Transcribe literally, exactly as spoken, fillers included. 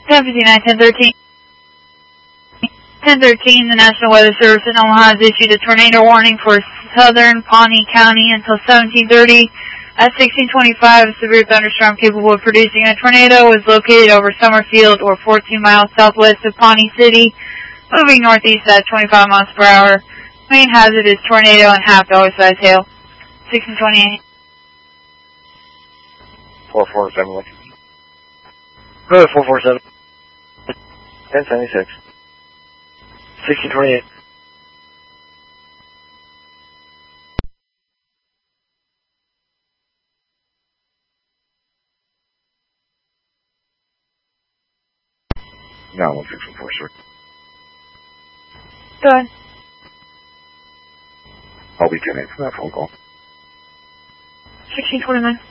ten fifty-nine, ten thirteen. ten thirteen, the National Weather Service in Omaha has issued a tornado warning for southern Pawnee County until seventeen thirty. At sixteen twenty-five, a severe thunderstorm capable of producing a tornado was located over Summerfield or fourteen miles southwest of Pawnee City, moving northeast at twenty-five miles per hour. Main hazard is tornado and half-dollar size hail. sixteen twenty-eight. four four seven. Go ahead, four four seven. ten seventy-six. sixteen twenty-eight. nine one six one four, sir. Go ahead. I'll be ten eight for that phone call. sixteen twenty-nine.